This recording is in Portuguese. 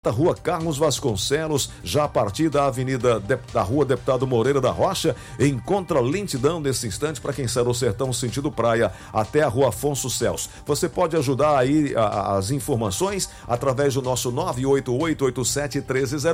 da Rua Carlos Vasconcelos, já a partir da da Rua Deputado Moreira da Rocha, encontra lentidão nesse instante para quem sai do Sertão sentido praia até a Rua Afonso Celso. Você pode ajudar aí as informações através do nosso 988871308.